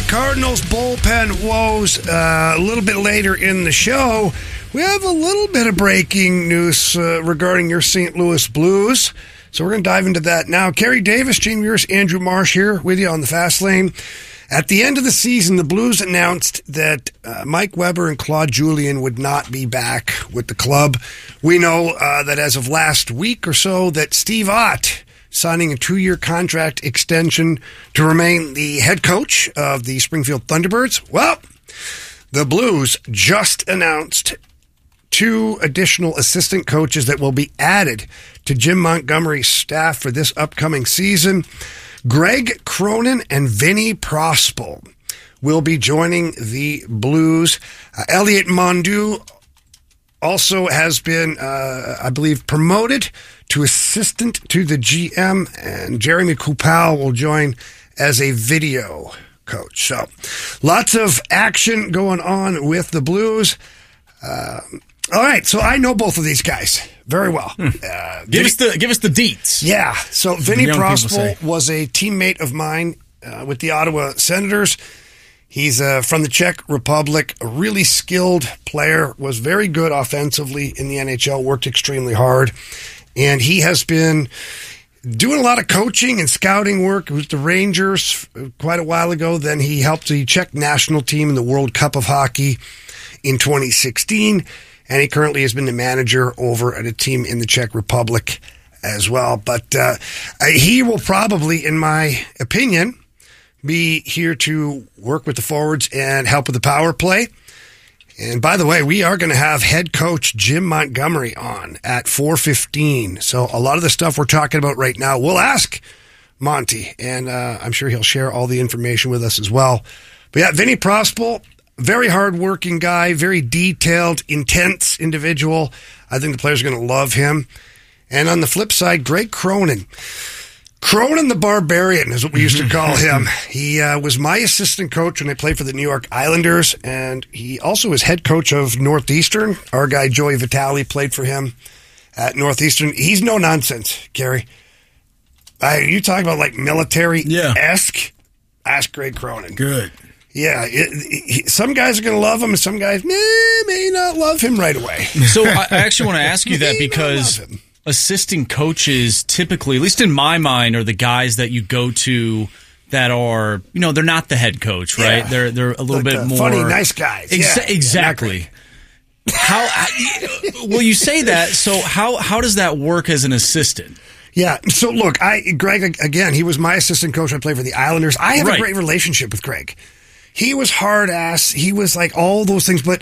Cardinals bullpen woes a little bit later in the show. We have a little bit of breaking news regarding your St. Louis Blues. So we're going to dive into that now. Kerry Davis, Gene Mears, Andrew Marsh here with you on the Fast Lane. At the end of the season, the Blues announced that Mike Weber and Claude Julien would not be back with the club. We know that as of last week or so that Steve Ott signing a 2-year contract extension to remain the head coach of the Springfield Thunderbirds. Well, the Blues just announced 2 additional assistant coaches that will be added to Jim Montgomery's staff for this upcoming season. Greg Cronin and Vinny Prospal will be joining the Blues. Elliot Mondu also has been, I believe, promoted to assistant to the GM, and Jeremy Kupal will join as a video coach. So lots of action going on with the Blues. All right, so I know both of these guys very well. Give us the deets. Yeah, so Vinny Prospal was a teammate of mine with the Ottawa Senators. He's from the Czech Republic, a really skilled player, was very good offensively in the NHL, worked extremely hard, and he has been doing a lot of coaching and scouting work with the Rangers quite a while ago. Then he helped the Czech national team in the World Cup of Hockey in 2016, and he currently has been the manager over at a team in the Czech Republic as well. But he will probably, in my opinion, be here to work with the forwards and help with the power play. And by the way, we are going to have head coach Jim Montgomery on at 4:15. So a lot of the stuff we're talking about right now, we'll ask Monty, and I'm sure he'll share all the information with us as well. But yeah, Vinny Prospal, very hardworking guy, very detailed, intense individual. I think the players are going to love him. And on the flip side, Greg Cronin. Cronin the Barbarian is what we used to call him. He was my assistant coach when I played for the New York Islanders, and he also is head coach of Northeastern. Our guy Joey Vitale played for him at Northeastern. He's no nonsense, Gary. You talk about like military-esque? Ask Greg Cronin. Good. Yeah, some guys are going to love him, and some guys may not love him right away. So I actually want to ask you that because assistant coaches typically, at least in my mind, are the guys that you go to that are, they're not the head coach, right? Yeah. They're a little bit more funny, nice guys. Exactly. Well, you say that. So how does that work as an assistant? Yeah. So look, Greg, again, he was my assistant coach. I played for the Islanders. I have a great relationship with Greg. He was hard ass. He was like all those things. But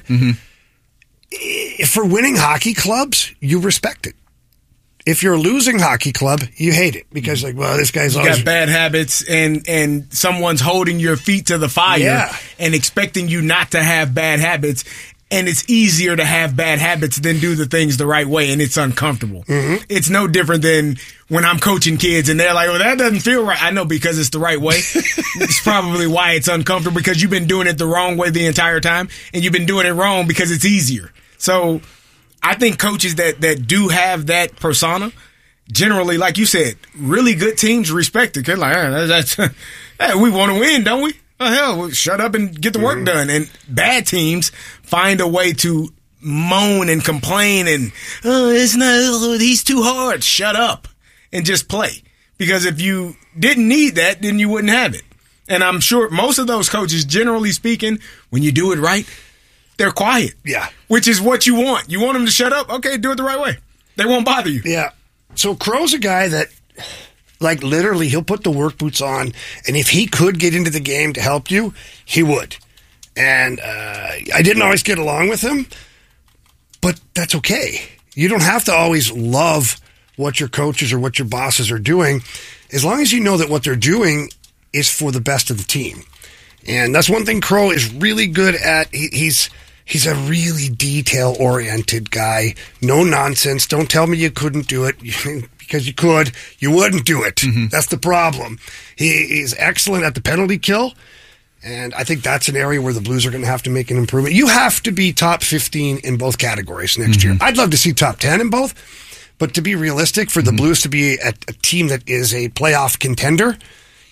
for winning hockey clubs, you respect it. If you're a losing hockey club, you hate it because this guy's always got bad habits and someone's holding your feet to the fire and expecting you not to have bad habits. And it's easier to have bad habits than do the things the right way, and it's uncomfortable. Mm-hmm. It's no different than when I'm coaching kids and they're like, well, that doesn't feel right. I know, because it's the right way. It's probably why it's uncomfortable, because you've been doing it the wrong way the entire time, and you've been doing it wrong because it's easier. So I think coaches that do have that persona, generally, like you said, really good teams respect it. They're like, hey, we want to win, don't we? Oh, hell, well, shut up and get the work done. And bad teams find a way to moan and complain and, he's too hard. Shut up and just play. Because if you didn't need that, then you wouldn't have it. And I'm sure most of those coaches, generally speaking, when you do it right, they're quiet. Yeah. Which is what you want. You want them to shut up? Okay, do it the right way. They won't bother you. Yeah. So Crow's a guy that, literally, he'll put the work boots on, and if he could get into the game to help you, he would. And I didn't always get along with him, but that's okay. You don't have to always love what your coaches or what your bosses are doing, as long as you know that what they're doing is for the best of the team. And that's one thing Crow is really good at. He's a really detail-oriented guy. No nonsense. Don't tell me you couldn't do it. Because you could, you wouldn't do it. Mm-hmm. That's the problem. He is excellent at the penalty kill, and I think that's an area where the Blues are going to have to make an improvement. You have to be top 15 in both categories next year. I'd love to see top 10 in both, but to be realistic, for the Blues to be a team that is a playoff contender,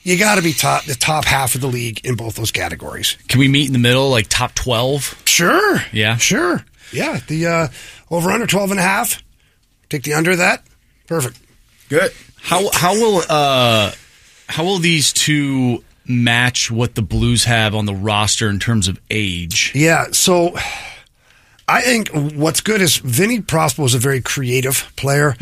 you got to be the top half of the league in both those categories. Can we meet in the middle, like top 12? Sure. Yeah. Sure. Yeah. The over-under 12.5. Take the under that. Perfect. Good. How will these two match what the Blues have on the roster in terms of age? Yeah, so I think what's good is Vinny Prospal is a very creative player,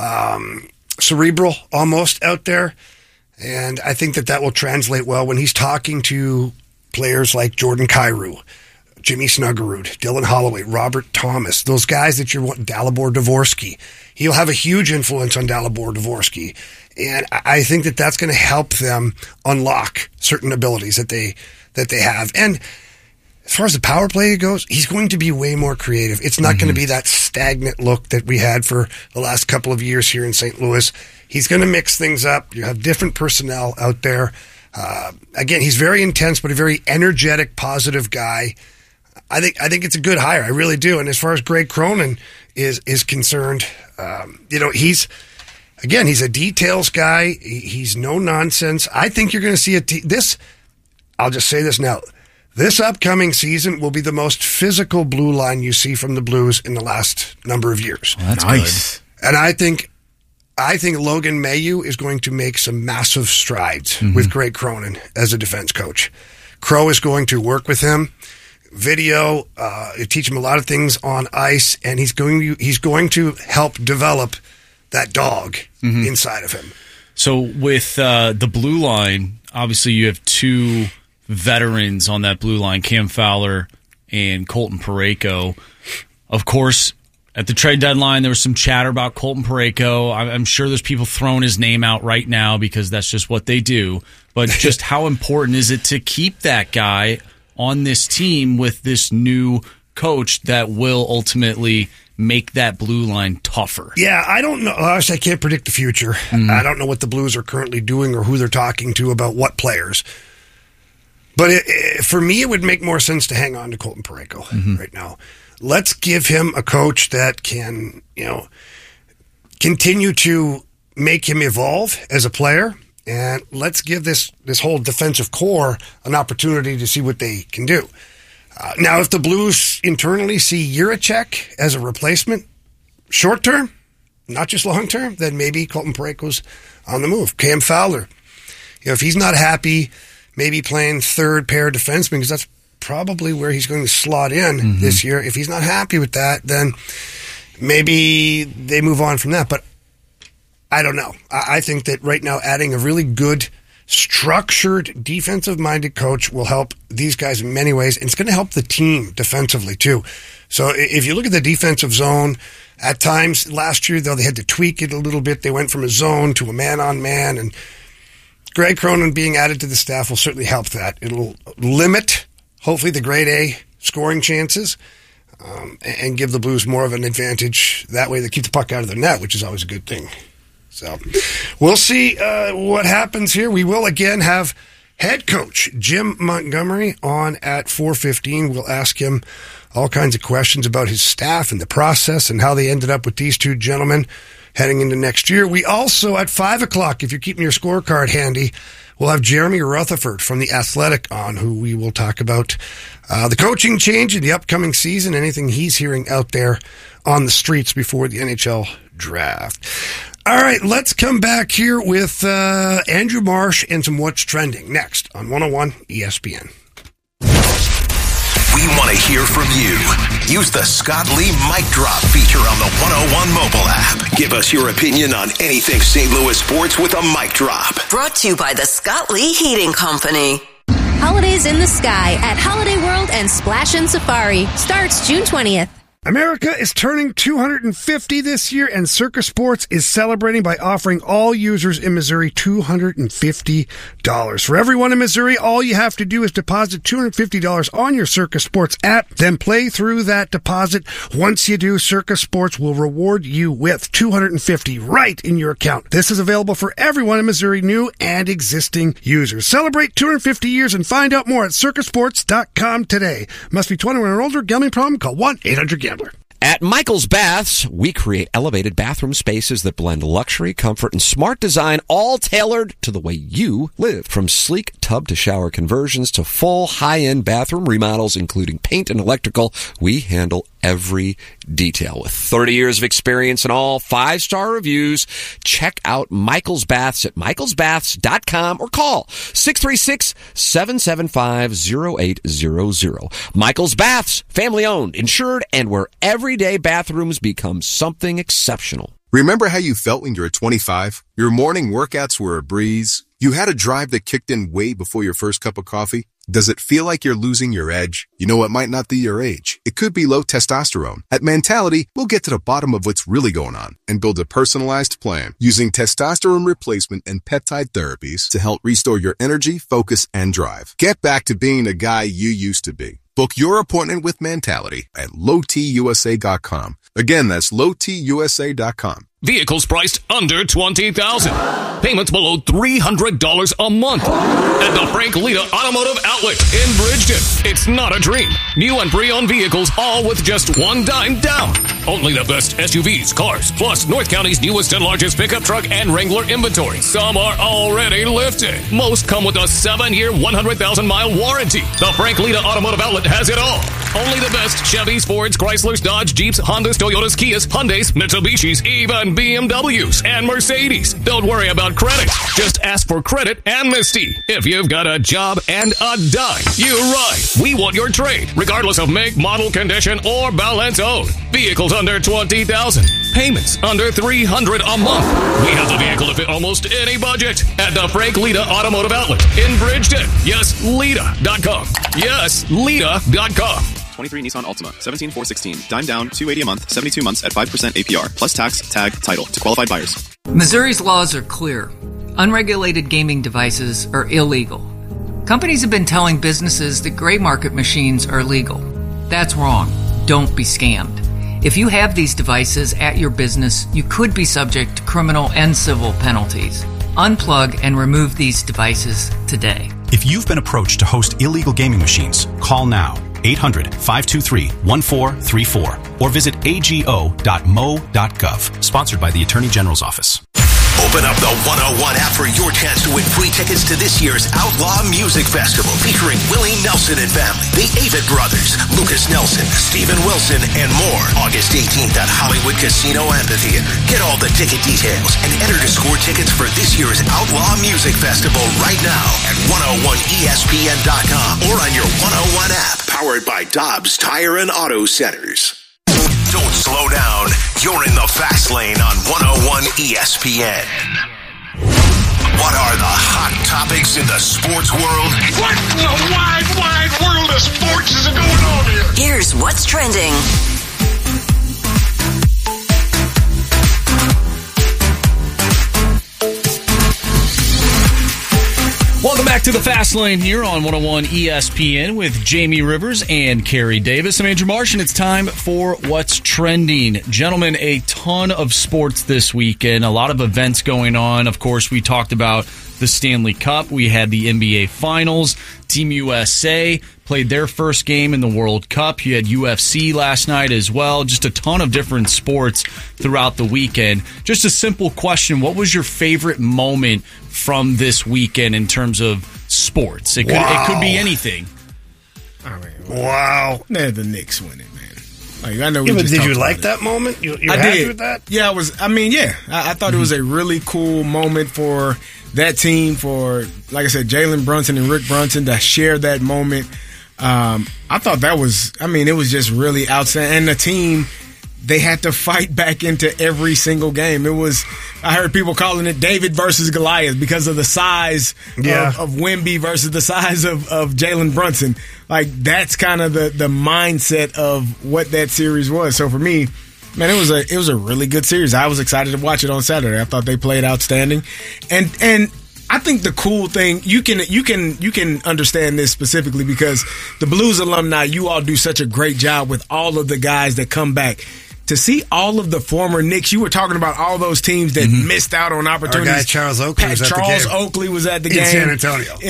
cerebral almost out there, and I think that will translate well when he's talking to players like Jordan Kyrou, Jimmy Snuggerud, Dylan Holloway, Robert Thomas, those guys that you're wanting, Dalibor Dvorsky. He'll have a huge influence on Dalibor Dvorsky. And I think that that's going to help them unlock certain abilities that they have. And as far as the power play goes, he's going to be way more creative. It's not going to be that stagnant look that we had for the last couple of years here in St. Louis. He's going to mix things up. You have different personnel out there. Again, he's very intense, but a very energetic, positive guy. I think it's a good hire. I really do. And as far as Greg Cronin is concerned, he's a details guy. He's no nonsense. I think you're going to see this. I'll just say this now. This upcoming season will be the most physical blue line you see from the Blues in the last number of years. Well, that's nice. Good. And I think Logan Mailloux is going to make some massive strides with Greg Cronin as a defense coach. Crow is going to work with him. Video, teach him a lot of things on ice, and he's going to help develop that dog inside of him. So with the blue line, obviously you have two veterans on that blue line, Cam Fowler and Colton Parayko. Of course, at the trade deadline, there was some chatter about Colton Parayko. I'm sure there's people throwing his name out right now because that's just what they do. But just how important is it to keep that guy on this team with this new coach that will ultimately make that blue line tougher? Yeah, I don't know. I can't predict the future. I don't know what the Blues are currently doing or who they're talking to about what players. But for me, it would make more sense to hang on to Colton Parayko right now. Let's give him a coach that can, continue to make him evolve as a player. And let's give this whole defensive core an opportunity to see what they can do. Now, if the Blues internally see Jiricek as a replacement, short term, not just long term, then maybe Colton Parayko's on the move. Cam Fowler, if he's not happy, maybe playing third pair defenseman, because that's probably where he's going to slot in this year. If he's not happy with that, then maybe they move on from that. But I don't know. I think that right now adding a really good, structured, defensive-minded coach will help these guys in many ways, and it's going to help the team defensively too. So if you look at the defensive zone, at times last year, though, they had to tweak it a little bit. They went from a zone to a man-on-man, and Greg Cronin being added to the staff will certainly help that. It'll limit, hopefully, the grade A scoring chances and give the Blues more of an advantage. That way they keep the puck out of the net, which is always a good thing. So we'll see what happens here. We will again have head coach Jim Montgomery on at 4:15. We'll ask him all kinds of questions about his staff and the process and how they ended up with these two gentlemen heading into next year. We also, at 5 o'clock, if you're keeping your scorecard handy, we'll have Jeremy Rutherford from The Athletic on, who we will talk about the coaching change in the upcoming season, anything he's hearing out there on the streets before the NHL draft. All right, let's come back here with Andrew Marsh and some What's Trending next on 101 ESPN. We want to hear from you. Use the Scott Lee Mic Drop feature on the 101 mobile app. Give us your opinion on anything St. Louis sports with a mic drop. Brought to you by the Scott Lee Heating Company. Holidays in the Sky at Holiday World and Splash and Safari starts June 20th. America is turning 250 this year, and Circa Sports is celebrating by offering all users in Missouri $250. For everyone in Missouri, all you have to do is deposit $250 on your Circa Sports app, then play through that deposit. Once you do, Circa Sports will reward you with $250 right in your account. This is available for everyone in Missouri, new and existing users. Celebrate 250 years and find out more at circasports.com today. Must be 21 or older. Gambling problem? Call 1-800-GAMBLER. At Michael's Baths, we create elevated bathroom spaces that blend luxury, comfort, and smart design, all tailored to the way you live. From sleek tub to shower conversions to full high-end bathroom remodels, including paint and electrical, we handle every detail. With 30 years of experience and all 5-star reviews, check out Michael's Baths at michaelsbaths.com or call 636-775-0800. Michael's Baths, family owned, insured, and where everyday bathrooms become something exceptional. Remember how you felt when you were 25? Your morning workouts were a breeze. You had a drive that kicked in way before your first cup of coffee. Does it feel like you're losing your edge? You know, it might not be your age. It could be low testosterone. At Mentality, we'll get to the bottom of what's really going on and build a personalized plan using testosterone replacement and peptide therapies to help restore your energy, focus, and drive. Get back to being the guy you used to be. Book your appointment with Mentality at lowtusa.com. Again, that's lowtusa.com. Vehicles priced under $20,000. Payments below $300 a month. At the Frank Lita Automotive Outlet in Bridgeton. It's not a dream. New and pre-owned vehicles, all with just $1 down. Only the best SUVs, cars, plus North County's newest and largest pickup truck and Wrangler inventory. Some are already lifted. Most come with a 7-year, 100,000-mile warranty. The Frank Lita Automotive Outlet has it all. Only the best Chevys, Fords, Chryslers, Dodge, Jeeps, Hondas, Toyotas, Kias, Hyundais, Mitsubishis, even BMWs and Mercedes. Don't worry about credit. Just ask for credit amnesty. If you've got a job and a dime, you're right. We want your trade, regardless of make, model, condition, or balance owed. Vehicles under $20,000. Payments under $300 a month. We have the vehicle to fit almost any budget at the Frank Lita Automotive Outlet in Bridgeton. Yes, Lita.com. Yes, Lita.com. 23 Nissan Altima, 17,416, dime down, $280 a month, 72 months at 5% APR, plus tax, tag, title to qualified buyers. Missouri's laws are clear. Unregulated gaming devices are illegal. Companies have been telling businesses that gray market machines are legal. That's wrong. Don't be scammed. If you have these devices at your business, you could be subject to criminal and civil penalties. Unplug and remove these devices today. If you've been approached to host illegal gaming machines, call now. 800-523-1434 or visit ago.mo.gov. Sponsored by the Attorney General's Office. Open up the 101 app for your chance to win free tickets to this year's Outlaw Music Festival featuring Willie Nelson and family, the Avett Brothers, Lucas Nelson, Steven Wilson, and more. August 18th at Hollywood Casino Amphitheater. Get all the ticket details and enter to score tickets for this year's Outlaw Music Festival right now at 101ESPN.com or on your 101 app. Powered by Dobbs Tire and Auto Centers. Don't slow down. You're in the fast lane on 101 ESPN. What are the hot topics in the sports world? What in the wide, wide world of sports is going on here? Here's what's trending. Welcome back to the Fast Lane here on 101 ESPN with Jamie Rivers and Carrie Davis. I'm Andrew Marsh, and it's time for What's Trending. Gentlemen, a ton of sports this weekend, a lot of events going on. Of course, we talked about the Stanley Cup. We had the NBA Finals. Team USA played their first game in the World Cup. You had UFC last night as well. Just a ton of different sports throughout the weekend. Just a simple question. What was your favorite moment from this weekend in terms of sports? It could be anything. I mean, wow. They're the Knicks winning, man. Like, I know. Yeah, but did you like that moment? You're happy with that? Yeah, I thought it was a really cool moment for that team, for, like I said, Jalen Brunson and Rick Brunson to share that moment. I thought that was, it was just really outstanding. And the team, they had to fight back into every single game. I heard people calling it David versus Goliath because of the size of Wemby versus the size of Jalen Brunson. Like, that's kind of the mindset of what that series was. So for me, man, it was a really good series. I was excited to watch it on Saturday. I thought they played outstanding. And I think the cool thing, you can understand this specifically because the Blues alumni, you all do such a great job with all of the guys that come back. to see all of the former Knicks, you were talking about all those teams that missed out on opportunities. Our guy Charles Oakley was at the game. Charles Oakley was at the game. In San Antonio.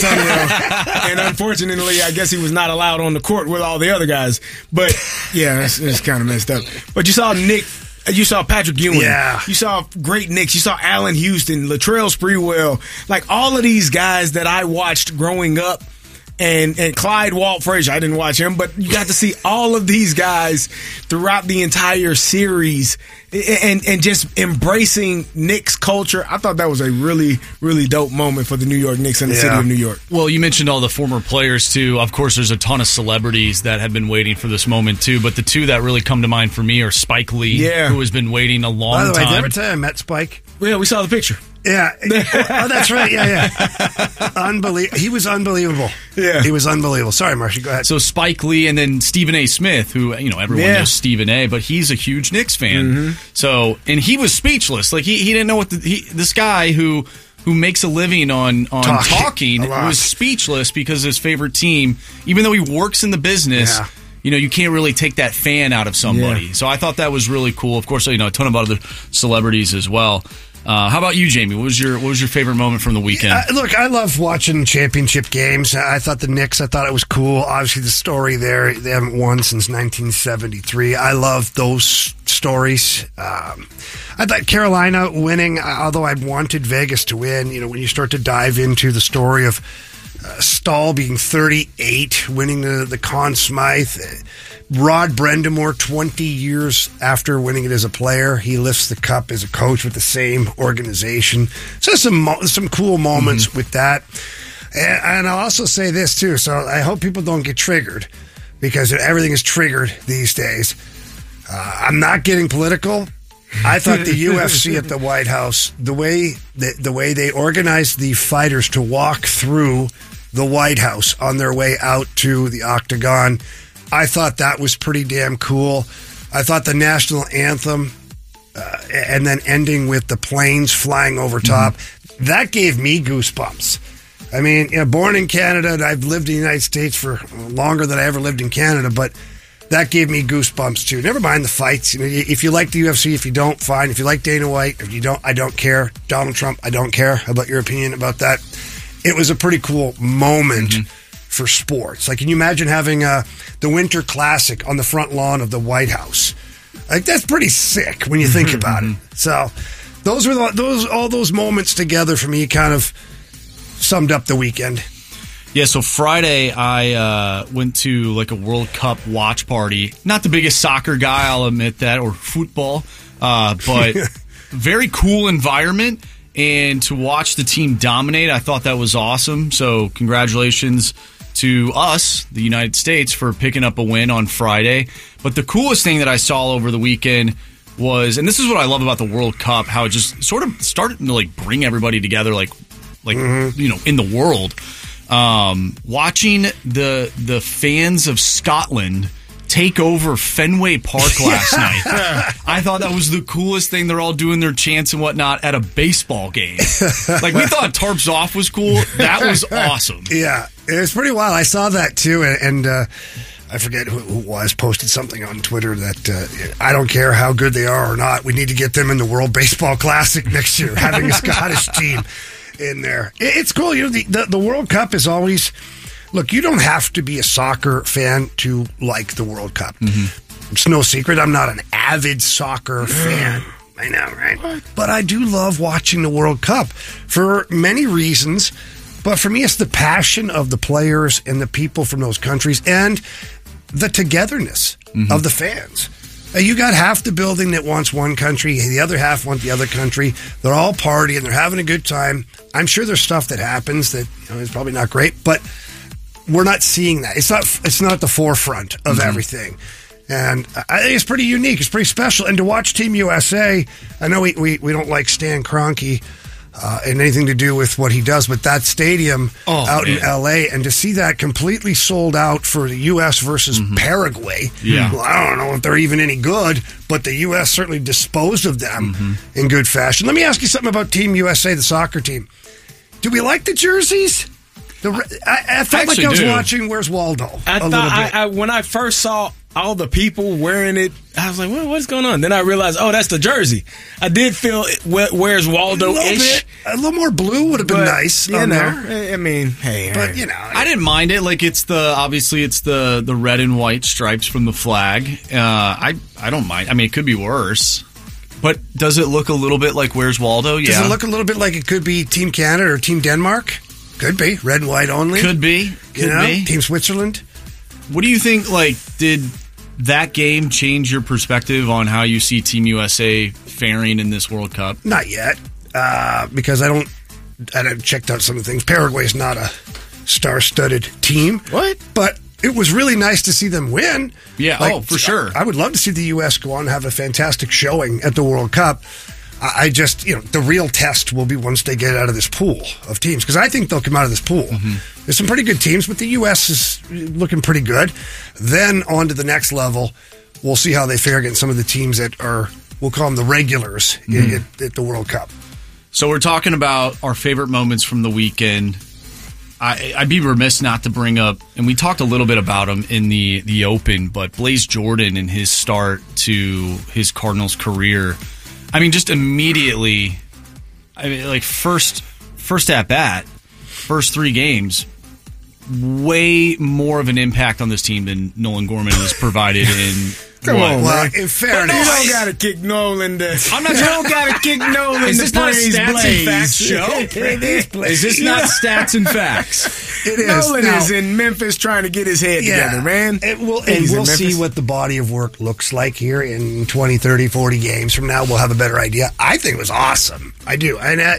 And unfortunately, I guess he was not allowed on the court with all the other guys. But, yeah, it's kind of messed up. But you saw you saw Patrick Ewing. Yeah. You saw great Knicks. You saw Allen Houston, Latrell Sprewell. Like, all of these guys that I watched growing up. And Clyde Walt Frazier, I didn't watch him, but you got to see all of these guys throughout the entire series and just embracing Knicks culture. I thought that was a really, really dope moment for the New York Knicks and the city of New York. Well, you mentioned all the former players, too. Of course, there's a ton of celebrities that have been waiting for this moment, too. But the two that really come to mind for me are Spike Lee, who has been waiting a long time. By the way, did I ever tell you I met Spike? Yeah, we saw the picture. Yeah. Oh, that's right. Yeah. He was unbelievable. Yeah. He was unbelievable. Sorry, Marshy, go ahead. So Spike Lee and then Stephen A. Smith, who, everyone knows Stephen A., but he's a huge Knicks fan. So, and he was speechless. Like, he didn't know what this guy who makes a living on talking was speechless because his favorite team, even though he works in the business, you can't really take that fan out of somebody. Yeah. So I thought that was really cool. Of course, a ton of other celebrities as well. How about you, Jamie? What was your favorite moment from the weekend? Look, I love watching championship games. I thought the Knicks, I thought it was cool. Obviously, the story there, they haven't won since 1973. I love those stories. I thought Carolina winning, although I wanted Vegas to win. When you start to dive into the story of Stahl being 38, winning the Conn Smythe. Rod Brendamore, 20 years after winning it as a player, he lifts the cup as a coach with the same organization. So some cool moments with that. And I'll also say this, too. So I hope people don't get triggered because everything is triggered these days. I'm not getting political. I thought the UFC at the White House, the way they organized the fighters to walk through the White House on their way out to the octagon, I thought that was pretty damn cool. I thought the national anthem and then ending with the planes flying over top, that gave me goosebumps. I mean, born in Canada, and I've lived in the United States for longer than I ever lived in Canada, but that gave me goosebumps too. Never mind the fights. If you like the UFC, if you don't, fine. If you like Dana White, if you don't, I don't care. Donald Trump, I don't care about your opinion about that. It was a pretty cool moment for sports. Like, can you imagine having the Winter Classic on the front lawn of the White House? Like, that's pretty sick when you think about it. So, those were all those moments together for me kind of summed up the weekend. Yeah, so Friday I went to like a World Cup watch party. Not the biggest soccer guy, I'll admit that, or football, but very cool environment. And to watch the team dominate, I thought that was awesome. So congratulations to us, the United States, for picking up a win on Friday. But the coolest thing that I saw over the weekend was, and this is what I love about the World Cup, how it just sort of started to like bring everybody together, like in the world. Watching the fans of Scotland take over Fenway Park last night. I thought that was the coolest thing. They're all doing their chants and whatnot at a baseball game. Like, we thought Tarps Off was cool. That was awesome. Yeah, it was pretty wild. I saw that too, and I forget who it was, posted something on Twitter that I don't care how good they are or not, we need to get them in the World Baseball Classic next year, having a Scottish team in there. It's cool. The World Cup is always... Look, you don't have to be a soccer fan to like the World Cup. It's no secret I'm not an avid soccer fan. I know, right? What? But I do love watching the World Cup for many reasons. But for me, it's the passion of the players and the people from those countries and the togetherness of the fans. You got half the building that wants one country, the other half want the other country. They're all partying, they're having a good time. I'm sure there's stuff that happens that is probably not great, but we're not seeing that. It's not at the forefront of everything. And I think it's pretty unique. It's pretty special. And to watch Team USA, I know we don't like Stan Kroenke and anything to do with what he does, but that stadium in L.A., and to see that completely sold out for the U.S. versus Paraguay. Yeah. Well, I don't know if they're even any good, but the U.S. certainly disposed of them in good fashion. Let me ask you something about Team USA, the soccer team. Do we like the jerseys? I felt like I was watching Where's Waldo? When I first saw all the people wearing it, I was like, what's going on? Then I realized, that's the jersey. I did feel Where's Waldo-ish. A little more blue would have been nice. You know, I mean, hey. But, you know. I didn't mind it. Like, obviously it's the red and white stripes from the flag. I don't mind. I mean, it could be worse. But does it look a little bit like Where's Waldo? Yeah. Does it look a little bit like it could be Team Canada or Team Denmark? Could be. Red and white only. Could be. Team Switzerland. What do you think, did that game change your perspective on how you see Team USA faring in this World Cup? Not yet, because I checked out some of the things. Paraguay's not a star-studded team. What? But it was really nice to see them win. Yeah, for sure. I would love to see the U.S. go on and have a fantastic showing at the World Cup. I just, the real test will be once they get out of this pool of teams, because I think they'll come out of this pool. Mm-hmm. There's some pretty good teams, but the U.S. is looking pretty good. Then on to the next level, we'll see how they fare against some of the teams that are, we'll call them the regulars at the World Cup. So we're talking about our favorite moments from the weekend. I'd be remiss not to bring up, and we talked a little bit about him in the Open, but Blaze Jordan and his start to his Cardinals career. I mean, just immediately, first at bat, first 3 games, way more of an impact on this team than Nolan Gorman has provided in. Come on, well, in fairness, you don't got to kick Nolan. You don't got to kick Nolan. Is this not a stats Blaze. and facts show? Is this not stats and facts? It is. Nolan is in Memphis trying to get his head together, man. We'll see what the body of work looks like here in 20, 30, 40 games from now. We'll have a better idea. I think it was awesome. I do.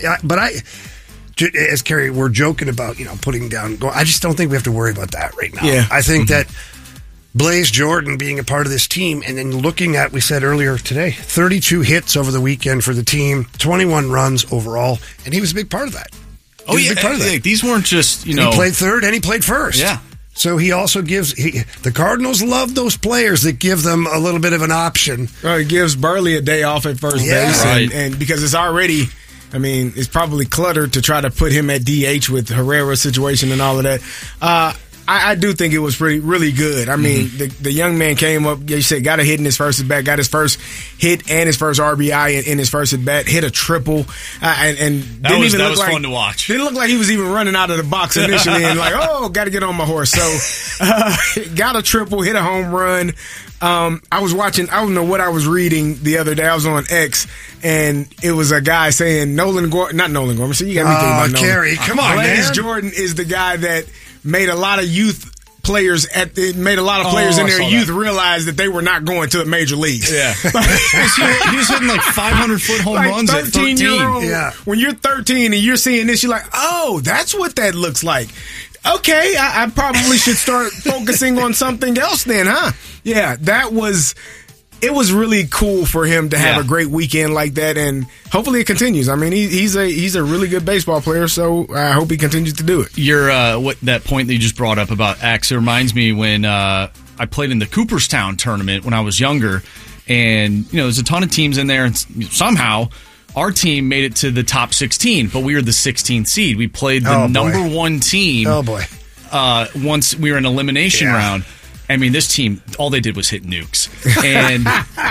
As Kerry, we're joking about, putting down. I just don't think we have to worry about that right now. Yeah. I think that Blaze Jordan being a part of this team, and then looking at, we said earlier today, 32 hits over the weekend for the team, 21 runs overall, and he was a big part of that. Oh, yeah. Part of that. These weren't just, He played third and he played first. Yeah. So he also gives, the Cardinals love those players that give them a little bit of an option. Well, it gives Burley a day off at first base, right. and because it's already, it's probably cluttered to try to put him at DH with Herrera's situation and all of that. I do think it was really good. I mean, the young man came up, you said, got a hit in his first at bat, got his first hit and his first RBI in his first at bat, hit a triple, and that was fun to watch. Didn't look like he was even running out of the box initially, and got to get on my horse. So, got a triple, hit a home run. I was watching, I don't know what I was reading the other day. I was on X, and it was a guy saying not Nolan Gorman. So you got me thinking about Nolan. Kerry, come on, Blaze man. Jordan is the guy that made a lot of youth players in their youth realize that they were not going to the major leagues. Yeah. he was hitting 500-foot home runs at 13. Yeah. When you're 13 and you're seeing this, you're like, oh, that's what that looks like. Okay, I probably should start focusing on something else then, huh? Yeah, it was really cool for him to have a great weekend like that, and hopefully it continues. I mean, he's a really good baseball player, so I hope he continues to do it. That point that you just brought up about X, it reminds me when I played in the Cooperstown tournament when I was younger, and there's a ton of teams in there, and somehow our team made it to the top 16, but we were the 16th seed. We played the number 1 team. Oh boy! Once we were in elimination round. I mean, this team, all they did was hit nukes. And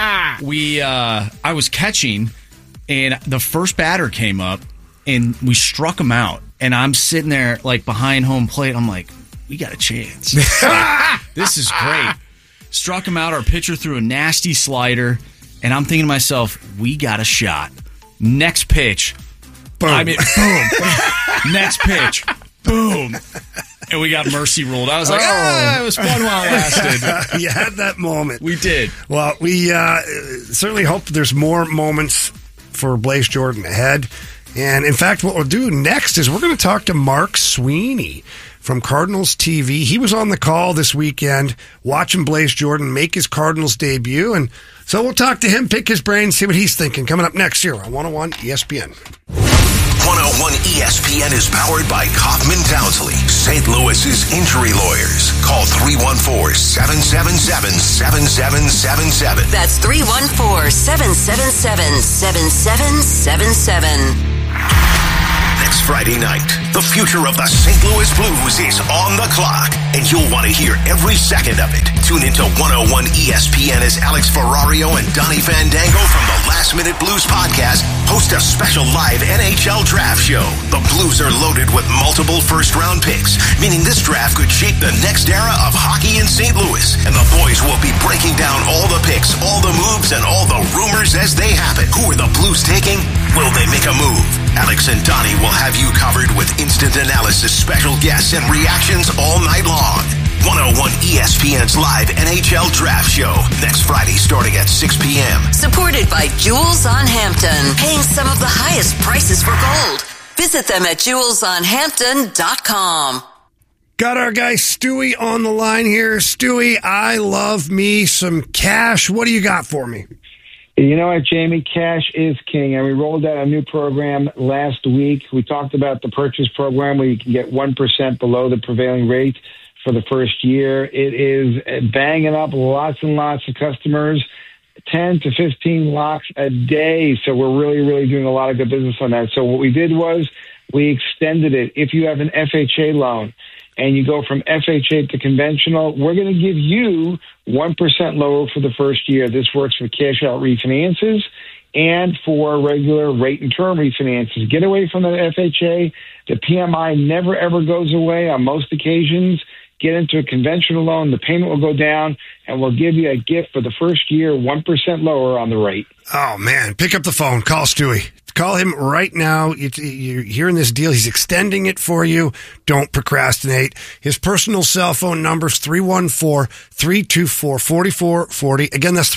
I was catching, and the first batter came up, and we struck him out. And I'm sitting there, behind home plate. I'm like, we got a chance. This is great. Struck him out. Our pitcher threw a nasty slider. And I'm thinking to myself, we got a shot. Next pitch. Boom. Boom. Next pitch. Boom. And we got mercy ruled. I was like, it was fun while it lasted. You had that moment. We did. Well, we certainly hope there's more moments for Blaze Jordan ahead. And, in fact, what we'll do next is we're going to talk to Mark Sweeney from Cardinals TV. He was on the call this weekend watching Blaze Jordan make his Cardinals debut. And so we'll talk to him, pick his brain, see what he's thinking. Coming up next here on 101 ESPN. 101 ESPN is powered by Kaufman Townsley, St. Louis's injury lawyers. Call 314-777-7777. That's 314-777-7777. Next Friday night, The future of the St. Louis Blues is on the clock, and you'll want to hear every second of it. Tune into 101 ESPN as Alex Ferrario and Donnie Fandango from the Last Minute Blues podcast host a special live NHL draft show. The Blues are loaded with multiple first-round picks, meaning this draft could shape the next era of hockey in St. Louis. And the boys will be breaking down all the picks, all the moves, and all the rumors as they happen. Who are the Blues taking? Will they make a move? Alex and Donnie will have you covered with instant analysis, special guests, and reactions all night long. 101 ESPN's live NHL draft show next Friday starting at 6 p.m. Supported by Jewels on Hampton, paying some of the highest prices for gold. Visit them at jewelsonhampton.com. Got our guy Stewie on the line here. Stewie, I love me some cash. What do you got for me? You know what, Jamie? Cash is king. And we rolled out a new program last week. We talked about the purchase program where you can get 1% below the prevailing rate for the first year. It is banging up lots and lots of customers, 10 to 15 locks a day. So we're really, really doing a lot of good business on that. So what we did was we extended it. If you have an FHA loan and you go from FHA to conventional, we're going to give you 1% lower for the first year. This works for cash out refinances and for regular rate and term refinances. Get away from the FHA. The PMI never, ever goes away on most occasions. Get into a conventional loan. The payment will go down, and we'll give you a gift for the first year, 1% lower on the rate. Oh, man. Pick up the phone. Call Stewie. Call him right now. You're hearing this deal. He's extending it for you. Don't procrastinate. His personal cell phone number is 314-324-4440. Again, that's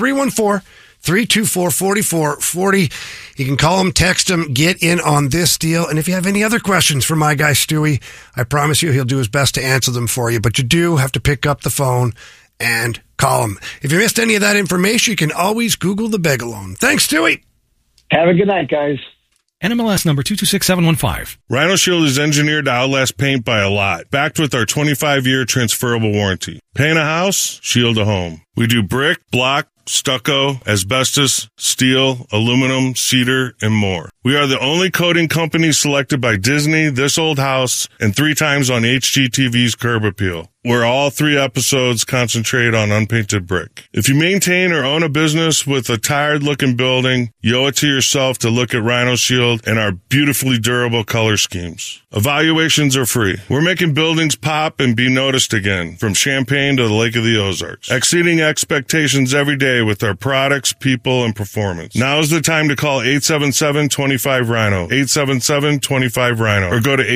314-324-4440. You can call him, text him, get in on this deal. And if you have any other questions for my guy Stewie, I promise you he'll do his best to answer them for you. But you do have to pick up the phone and call him. If you missed any of that information, you can always Google the Begalone. Thanks, Stewie. Have a good night, guys. NMLS number 226715. Rhino Shield is engineered to outlast paint by a lot, backed with our 25-year transferable warranty. Paint a house, shield a home. We do brick, block, stucco, asbestos, steel, aluminum, cedar, and more. We are the only coating company selected by Disney, This Old House, and 3 times on HGTV's Curb Appeal, where all 3 episodes concentrate on unpainted brick. If you maintain or own a business with a tired-looking building, you owe it to yourself to look at Rhino Shield and our beautifully durable color schemes. Evaluations are free. We're making buildings pop and be noticed again, from Champaign to the Lake of the Ozarks, exceeding expectations every day with our products, people, and performance. Now is the time to call 877-25-RHINO, 877-25-RHINO, or go to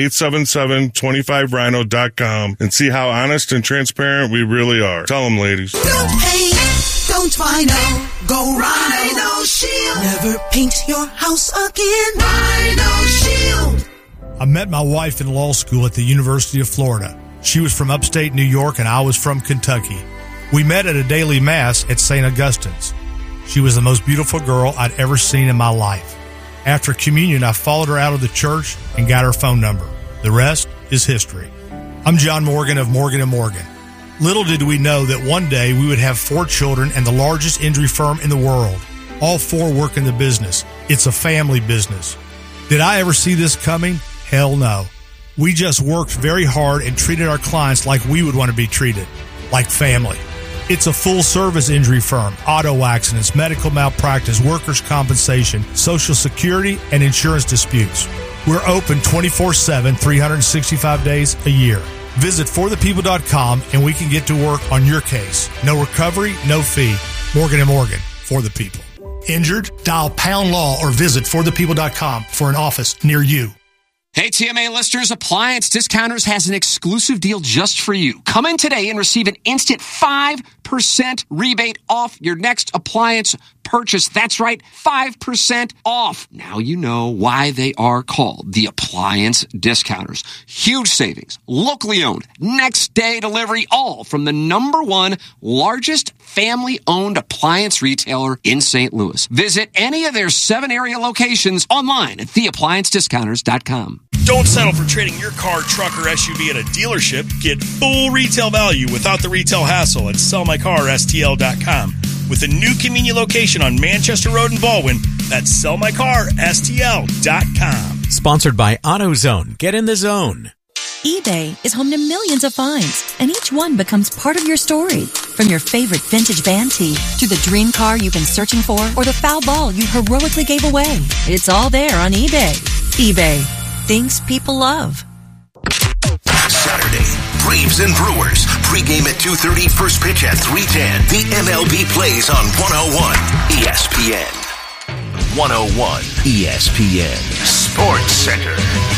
877-25rhino.com and see how honest and transparent we really are. Tell them, ladies. Don't paint, don't Rhino, go Rhino Shield. Never paint your house again. Rhino Shield. I met my wife in law school at the University of Florida. She was from upstate New York and I was from Kentucky. We met at a daily mass at St. Augustine's. She was the most beautiful girl I'd ever seen in my life. After communion, I followed her out of the church and got her phone number. The rest is history. I'm John Morgan of Morgan & Morgan. Little did we know that one day we would have 4 children and the largest injury firm in the world. All 4 work in the business. It's a family business. Did I ever see this coming? Hell no. We just worked very hard and treated our clients like we would want to be treated, like family. It's a full-service injury firm, auto accidents, medical malpractice, workers' compensation, Social Security, and insurance disputes. We're open 24/7, 365 days a year. Visit forthepeople.com and we can get to work on your case. No recovery, no fee. Morgan & Morgan, for the people. Injured? Dial pound law or visit forthepeople.com for an office near you. Hey, TMA listeners, Appliance Discounters has an exclusive deal just for you. Come in today and receive an instant 5% rebate off your next appliance purchase. That's right, 5% off. Now you know why they are called the Appliance Discounters. Huge savings, locally owned, next day delivery, all from the #1 largest family-owned appliance retailer in St. Louis. Visit any of their 7 area locations online at theappliancediscounters.com. Don't settle for trading your car, truck, or SUV at a dealership. Get full retail value without the retail hassle at sellmycarstl.com. With a new convenient location on Manchester Road in Baldwin, that's sellmycarstl.com. Sponsored by AutoZone. Get in the zone. eBay is home to millions of finds, and each one becomes part of your story. From your favorite vintage van tee to the dream car you've been searching for or the foul ball you heroically gave away. It's all there on eBay. eBay. Things people love. Saturday, Braves and Brewers. Pregame at 2:30, first pitch at 3:10. The MLB plays on 101 ESPN. 101 ESPN Sports Center.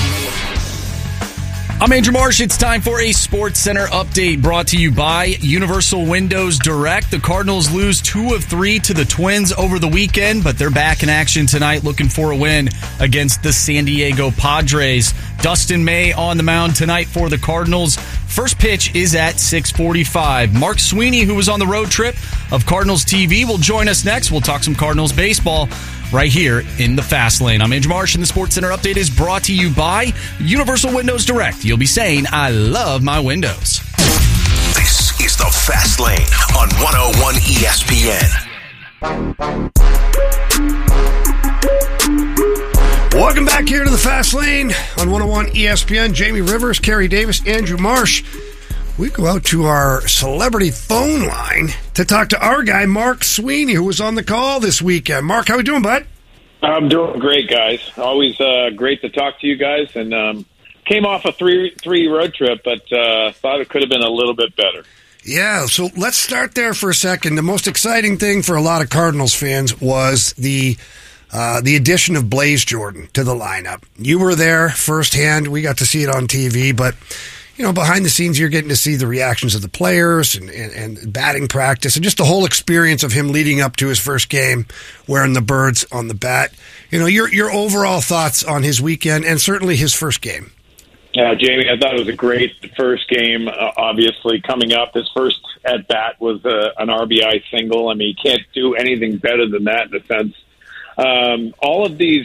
I'm Andrew Marsh. It's time for a Sports Center update brought to you by Universal Windows Direct. The Cardinals lose 2 of 3 to the Twins over the weekend, but they're back in action tonight looking for a win against the San Diego Padres. Dustin May on the mound tonight for the Cardinals. First pitch is at 6:45. Mark Sweeney, who was on the road trip of Cardinals TV, will join us next. We'll talk some Cardinals baseball right here in the Fast Lane. I'm Andrew Marsh, and the Sports Center update is brought to you by Universal Windows Direct. You'll be saying, I love my windows. This is the Fast Lane on 101 ESPN. Welcome back here to the Fast Lane on 101 ESPN. Jamie Rivers, Kerry Davis, Andrew Marsh. We go out to our celebrity phone line to talk to our guy, Mark Sweeney, who was on the call this weekend. Mark, how are we doing, bud? I'm doing great, guys. Always great to talk to you guys. And came off a three road trip, but thought it could have been a little bit better. Yeah, so let's start there for a second. The most exciting thing for a lot of Cardinals fans was the addition of Blaze Jordan to the lineup. You were there firsthand. We got to see it on TV, but you know, behind the scenes, you're getting to see the reactions of the players and batting practice and just the whole experience of him leading up to his first game wearing the birds on the bat. You know, your overall thoughts on his weekend and certainly his first game. Yeah, Jamie, I thought it was a great first game. Obviously, coming up, his first at bat was an RBI single. I mean, you can't do anything better than that in a sense. All of these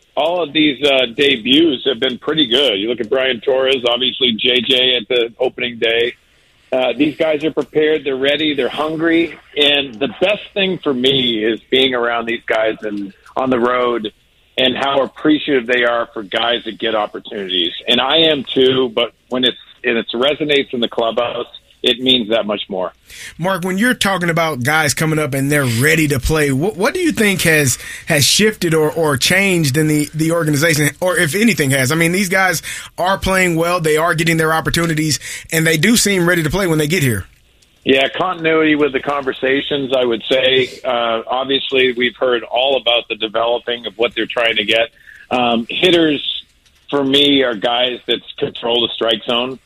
debuts have been pretty good. You look at Brian Torres, obviously JJ at the opening day. These guys are prepared. They're ready. They're hungry. And the best thing for me is being around these guys and on the road and how appreciative they are for guys that get opportunities. And I am too, but when it resonates in the clubhouse, it means that much more. Mark, when you're talking about guys coming up and they're ready to play, what do you think has shifted or changed in the organization, or if anything has? I mean, these guys are playing well, they are getting their opportunities, and they do seem ready to play when they get here. Yeah, continuity with the conversations, I would say. Obviously, we've heard all about the developing of what they're trying to get. Hitters, for me, are guys that control the strike zone.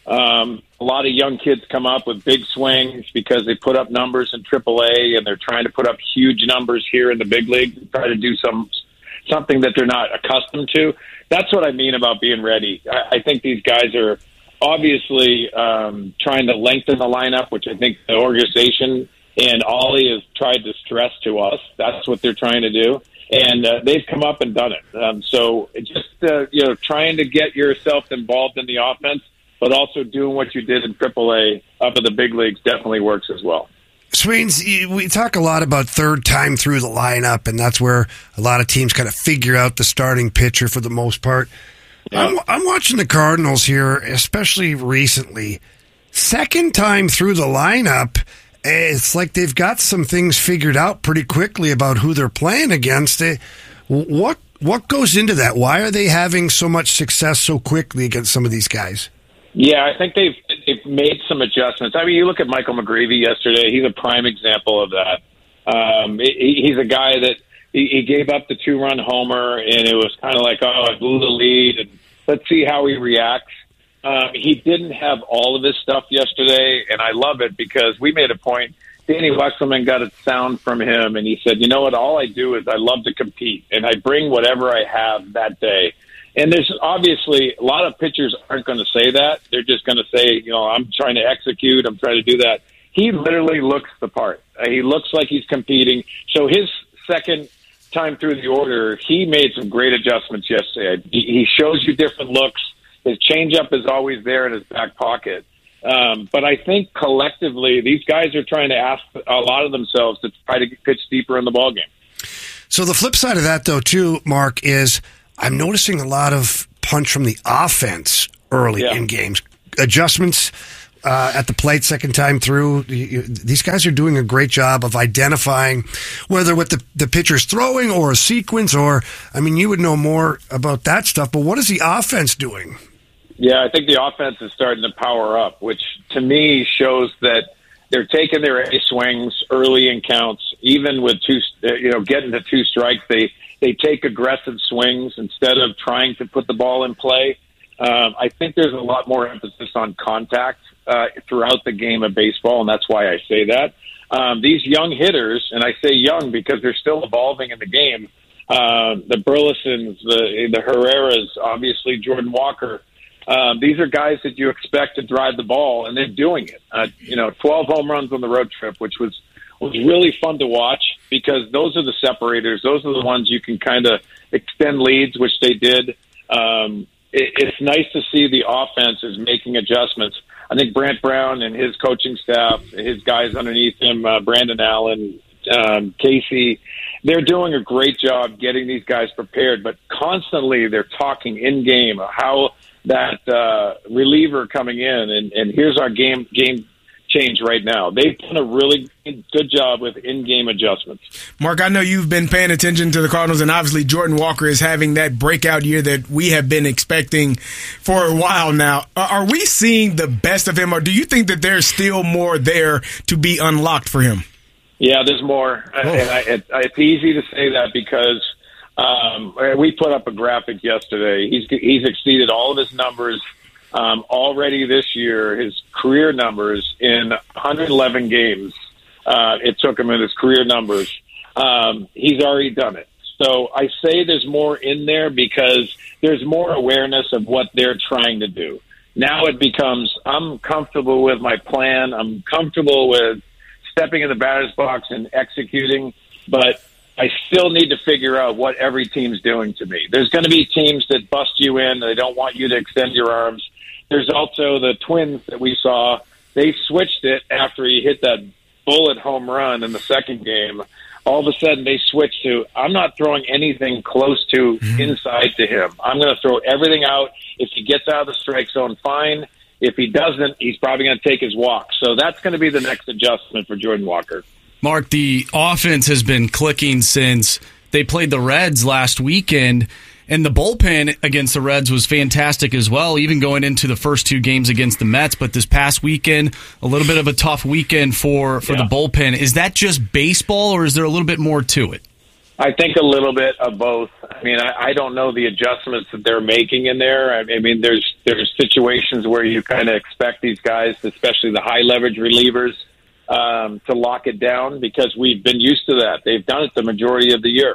A lot of young kids come up with big swings because they put up numbers in AAA and they're trying to put up huge numbers here in the big league to try to do something that they're not accustomed to. That's what I mean about being ready. I think these guys are obviously trying to lengthen the lineup, which I think the organization and Ollie has tried to stress to us. That's what they're trying to do. And they've come up and done it. So it's just trying to get yourself involved in the offense, but also doing what you did in AAA up at the big leagues definitely works as well. Sweens, we talk a lot about third time through the lineup, and that's where a lot of teams kind of figure out the starting pitcher for the most part. Yeah. I'm watching the Cardinals here, especially recently. Second time through the lineup, it's like they've got some things figured out pretty quickly about who they're playing against. What goes into that? Why are they having so much success so quickly against some of these guys? Yeah, I think they've made some adjustments. I mean, you look at Michael McGreevy yesterday. He's a prime example of that. He's a guy that he gave up the 2-run homer, and it was kind of like, I blew the lead, and let's see how he reacts. He didn't have all of his stuff yesterday, and I love it because we made a point. Danny Wexelman got a sound from him, and he said, you know what, all I do is I love to compete, and I bring whatever I have that day. And there's obviously a lot of pitchers aren't going to say that. They're just going to say, I'm trying to execute. I'm trying to do that. He literally looks the part. He looks like he's competing. So his second time through the order, he made some great adjustments yesterday. He shows you different looks. His changeup is always there in his back pocket. But I think collectively, these guys are trying to ask a lot of themselves to try to pitch deeper in the ballgame. So the flip side of that, though, too, Mark, is I'm noticing a lot of punch from the offense early in games. Adjustments at the plate second time through. These guys are doing a great job of identifying whether what the pitcher's throwing or a sequence or, I mean, you would know more about that stuff, but what is the offense doing? Yeah, I think the offense is starting to power up, which to me shows that they're taking their A swings early in counts, even with getting to 2 strikes. They take aggressive swings instead of trying to put the ball in play. I think there's a lot more emphasis on contact throughout the game of baseball, and that's why I say that. These young hitters, and I say young because they're still evolving in the game, the Burlesons, the Herreras, obviously Jordan Walker, these are guys that you expect to drive the ball, and they're doing it. 12 home runs on the road trip, which was really fun to watch because those are the separators. Those are the ones you can kind of extend leads, which they did. It's nice to see the offense is making adjustments. I think Brant Brown and his coaching staff, his guys underneath him, Brandon Allen, Casey, they're doing a great job getting these guys prepared, but constantly they're talking in-game how that reliever coming in, and here's our game change right now. They've done a really good job with in-game adjustments. Mark, I know you've been paying attention to the Cardinals, and obviously Jordan Walker is having that breakout year that we have been expecting for a while now. Are we seeing the best of him, or do you think that there's still more there to be unlocked for him? Yeah, there's more. And it's easy to say that because we put up a graphic yesterday. He's exceeded all of his numbers already this year, his career numbers in 111 games. It took him in his career numbers. He's already done it. So I say there's more in there because there's more awareness of what they're trying to do. Now it becomes, I'm comfortable with my plan. I'm comfortable with stepping in the batter's box and executing, but I still need to figure out what every team's doing to me. There's going to be teams that bust you in. They don't want you to extend your arms. There's also the Twins that we saw. They switched it after he hit that bullet home run in the second game. All of a sudden, they switched to, I'm not throwing anything close to inside to him. I'm going to throw everything out. If he gets out of the strike zone, fine. If he doesn't, he's probably going to take his walk. So that's going to be the next adjustment for Jordan Walker. Mark, the offense has been clicking since they played the Reds last weekend, and the bullpen against the Reds was fantastic as well, even going into the first 2 games against the Mets. But this past weekend, a little bit of a tough weekend for the bullpen. Is that just baseball, or is there a little bit more to it? I think a little bit of both. I mean, I don't know the adjustments that they're making in there. I mean, there's situations where you kind of expect these guys, especially the high leverage relievers, to lock it down because we've been used to that. They've done it the majority of the year.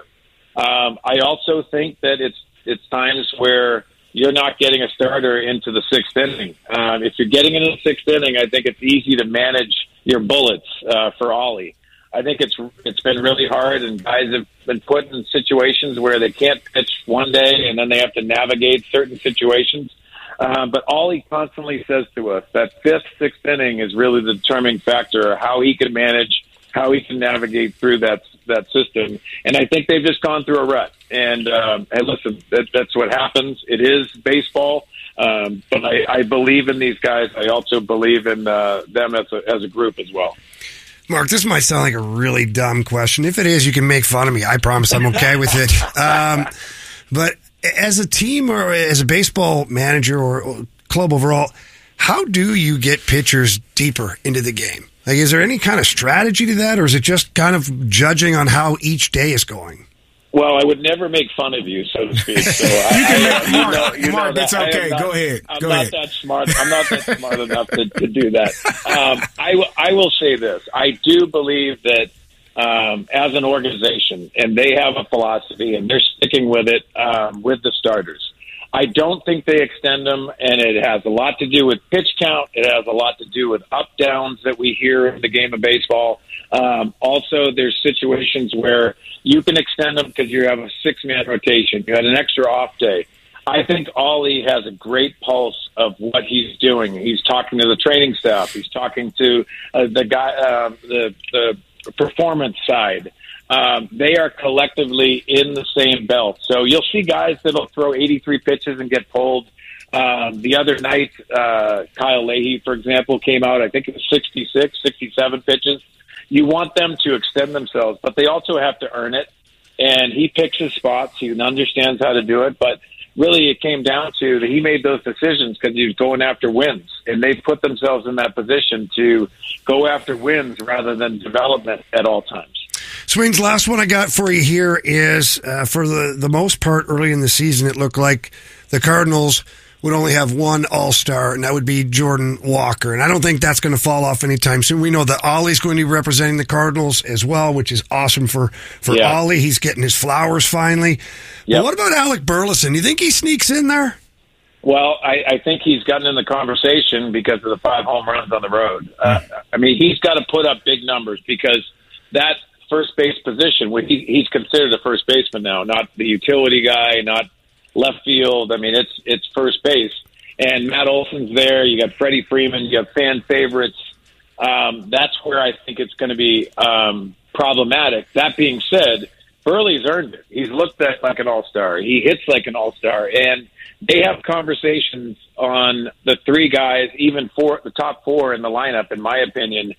I also think that it's times where you're not getting a starter into the 6th inning. If you're getting into the 6th inning, I think it's easy to manage your bullets for Ollie. I think it's been really hard, and guys have been put in situations where they can't pitch one day, and then they have to navigate certain situations. But Ollie constantly says to us that 5th, 6th inning is really the determining factor of how he can manage, how he can navigate through that system. And I think they've just gone through a rut. And listen, that's what happens. It is baseball. But I believe in these guys. I also believe in them as a group as well. Mark, this might sound like a really dumb question. If it is, you can make fun of me. I promise I'm okay with it. But as a team or as a baseball manager or club overall, how do you get pitchers deeper into the game? Like, is there any kind of strategy to that, or is it just kind of judging on how each day is going? Well, I would never make fun of you, so to speak. So Mark, that's okay. Go ahead. I'm not that smart enough to do that. I will say this. I do believe that as an organization, and they have a philosophy, and they're sticking with it with the starters. I don't think they extend them, and it has a lot to do with pitch count. It has a lot to do with up-downs that we hear in the game of baseball. Also, there's situations where you can extend them because you have a 6-man rotation. You had an extra off day. I think Ollie has a great pulse of what he's doing. He's talking to the training staff. He's talking to the performance side. they are collectively in the same belt. So you'll see guys that'll throw 83 pitches and get pulled. The other night, Kyle Leahy, for example, came out, I think it was 66, 67 pitches. You want them to extend themselves, but they also have to earn it. And he picks his spots. He understands how to do it. But really it came down to that he made those decisions because he was going after wins. And they put themselves in that position to go after wins rather than development at all times. Sweens, last one I got for you here is, for the most part, early in the season, it looked like the Cardinals would only have one All-Star, and that would be Jordan Walker. And I don't think that's going to fall off anytime soon. We know that Ollie's going to be representing the Cardinals as well, which is awesome for Ollie. He's getting his flowers finally. But what about Alec Burleson? You think he sneaks in there? Well, I think he's gotten in the conversation because of the 5 home runs on the road. I mean, he's got to put up big numbers because that first base position, he's considered a first baseman now, not the utility guy, not left field. I mean, it's first base. And Matt Olson's there. You got Freddie Freeman. You have fan favorites. That's where I think it's going to be problematic. That being said, Burley's earned it. He's looked at like an all-star. He hits like an all-star. And they have conversations on the 3 guys, even the top 4 in the lineup, in my opinion.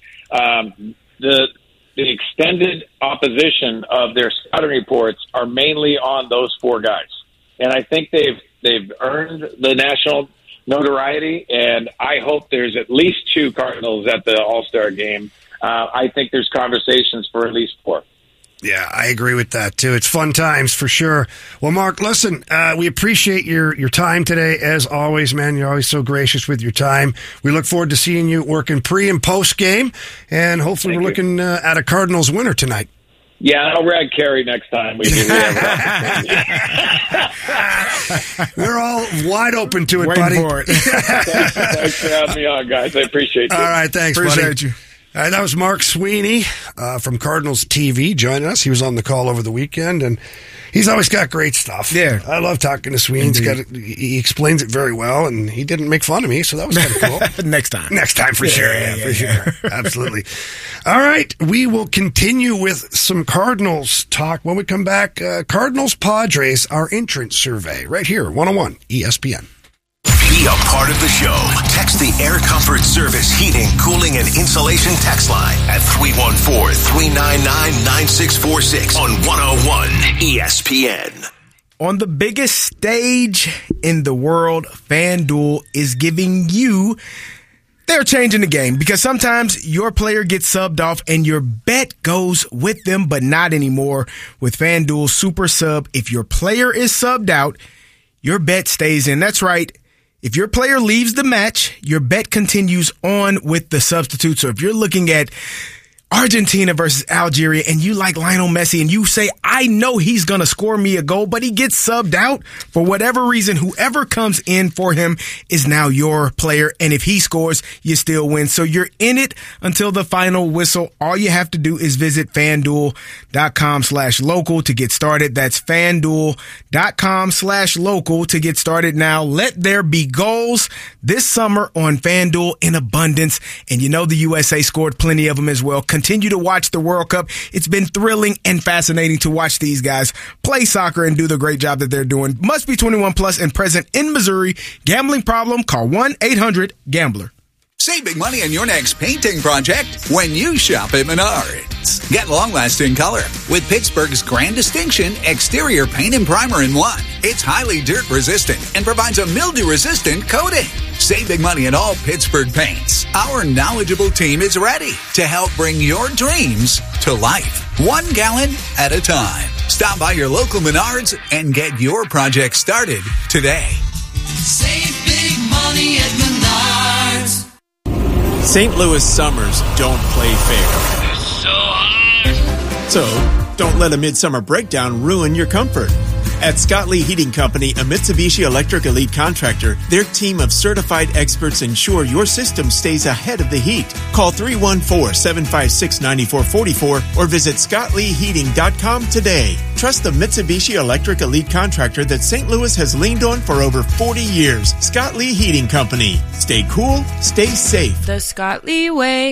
The extended opposition of their scouting reports are mainly on those 4 guys. And I think they've earned the national notoriety, and I hope there's at least 2 Cardinals at the All-Star game. I think there's conversations for at least 4. Yeah, I agree with that, too. It's fun times, for sure. Well, Mark, listen, we appreciate your time today, as always, man. You're always so gracious with your time. We look forward to seeing you working pre- and post-game, and hopefully we're looking at a Cardinals winner tonight. Yeah, I'll rag Kerry next time. We're all wide open to it, Waiting buddy. for it. Thanks for having me on, guys. I appreciate it. All right, thanks, Appreciate buddy. you. All right, that was Mark Sweeney from Cardinals TV joining us. He was on the call over the weekend, and he's always got great stuff. Yeah. I love talking to Sweeney. He explains it very well, and he didn't make fun of me, so that was kind of cool. Next time. Next time, for sure. Yeah, sure. Absolutely. All right, we will continue with some Cardinals talk when we come back. Cardinals-Padres, our entrance survey, right here, 101 ESPN. Be a part of the show. Text the Air Comfort Service Heating, Cooling, and Insulation text line at 314-399-9646 on 101 ESPN. On the biggest stage in the world, FanDuel is giving you... They're changing the game because sometimes your player gets subbed off and your bet goes with them, but not anymore. With FanDuel Super Sub, if your player is subbed out, your bet stays in. That's right. If your player leaves the match, your bet continues on with the substitute. So if you're looking at Argentina versus Algeria and you like Lionel Messi and you say, I know he's going to score me a goal, but he gets subbed out for whatever reason, whoever comes in for him is now your player. And if he scores, you still win. So you're in it until the final whistle. All you have to do is visit FanDuel.com/local to get started. That's FanDuel.com/local to get started now. Let there be goals this summer on FanDuel in abundance. And you know the USA scored plenty of them as well. Continue to watch the World Cup. It's been thrilling and fascinating to watch these guys play soccer and do the great job that they're doing. Must be 21 plus and present in Missouri. Gambling problem? Call 1-800-GAMBLER. Save big money on your next painting project when you shop at Menards. Get long-lasting color with Pittsburgh's Grand Distinction Exterior Paint and Primer in one. It's highly dirt-resistant and provides a mildew-resistant coating. Save big money at all Pittsburgh paints. Our knowledgeable team is ready to help bring your dreams to life, 1 gallon at a time. Stop by your local Menards and get your project started today. Save big money at Menards. St. Louis summers don't play fair. It's so hot. So, don't let a midsummer breakdown ruin your comfort. At Scott Lee Heating Company, a Mitsubishi Electric Elite contractor, their team of certified experts ensure your system stays ahead of the heat. Call 314-756-9444 or visit ScottLeeHeating.com today. Trust the Mitsubishi Electric Elite contractor that St. Louis has leaned on for over 40 years. Scott Lee Heating Company. Stay cool, stay safe. The Scott Lee way.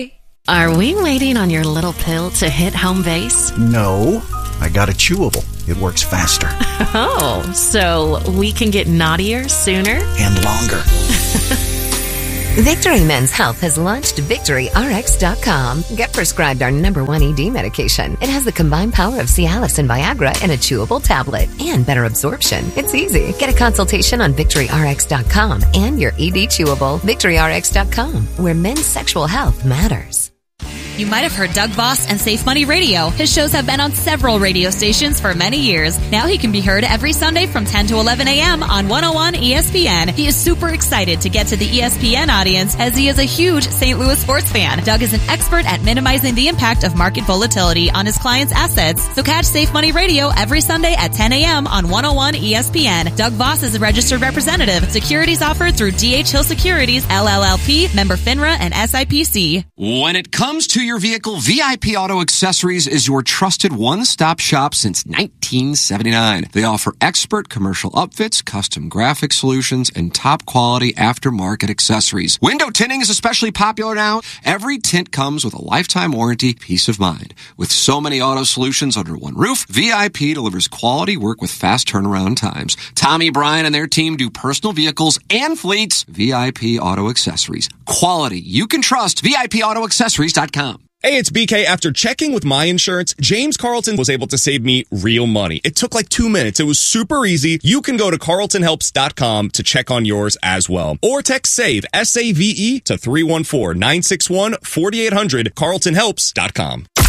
Are we waiting on your little pill to hit home base? No, I got a chewable. It works faster. Oh, so we can get naughtier sooner? And longer. Victory Men's Health has launched VictoryRx.com. Get prescribed our #1 ED medication. It has the combined power of Cialis and Viagra in a chewable tablet and better absorption. It's easy. Get a consultation on VictoryRx.com and your ED chewable. VictoryRx.com, where men's sexual health matters. You might have heard Doug Voss and Safe Money Radio. His shows have been on several radio stations for many years. Now he can be heard every Sunday from 10 to 11 a.m. on 101 ESPN. He is super excited to get to the ESPN audience as he is a huge St. Louis sports fan. Doug is an expert at minimizing the impact of market volatility on his clients' assets. So catch Safe Money Radio every Sunday at 10 a.m. on 101 ESPN. Doug Voss is a registered representative. Securities offered through D.H. Hill Securities, LLLP, member FINRA and SIPC. When it comes to your vehicle, VIP Auto Accessories is your trusted one-stop shop since 1979. They offer expert commercial upfits, custom graphic solutions, and top-quality aftermarket accessories. Window tinting is especially popular now. Every tint comes with a lifetime warranty, peace of mind. With so many auto solutions under one roof, VIP delivers quality work with fast turnaround times. Tommy Bryan and their team do personal vehicles and fleets. VIP Auto Accessories. Quality you can trust. VIPAutoAccessories.com. Hey, it's BK. After checking with my insurance, James Carlton was able to save me real money. It took like 2 minutes. It was super easy. You can go to carltonhelps.com to check on yours as well. Or text SAVE, S-A-V-E, to 314-961-4800, carltonhelps.com.